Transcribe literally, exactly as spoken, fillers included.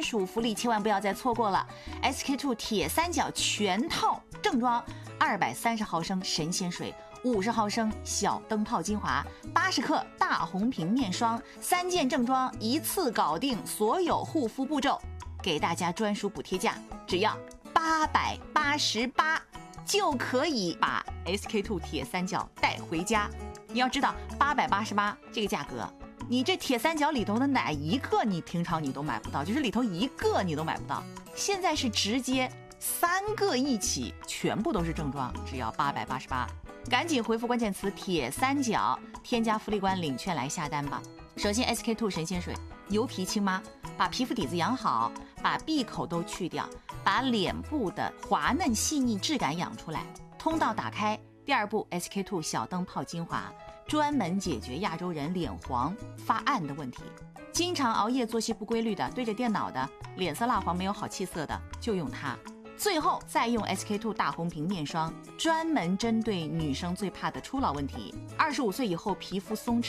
专属福利千万不要再错过了 ！S K two 铁三角全套正装，二百三十毫升神仙水，五十毫升小灯泡精华，八十克大红瓶面霜，三件正装一次搞定所有护肤步骤，给大家专属补贴价，只要八百八十八就可以把 S K two 铁三角带回家。你要知道，八百八十八这个价格，你这铁三角里头的哪一个你平常你都买不到，就是里头一个你都买不到。现在是直接三个一起，全部都是正装，只要八百八十八。赶紧回复关键词铁三角，添加福利官领券来下单吧。首先 S K two 神仙水油皮清妈，把皮肤底子养好，把闭口都去掉，把脸部的滑嫩细腻质感养出来，通道打开。第二步 S K two 小灯泡精华，专门解决亚洲人脸黄发暗的问题。经常熬夜作息不规律的，对着电脑的，脸色蜡黄没有好气色的，就用它。最后再用 S K two 大红瓶面霜，专门针对女生最怕的初老问题。二十五岁以后皮肤松弛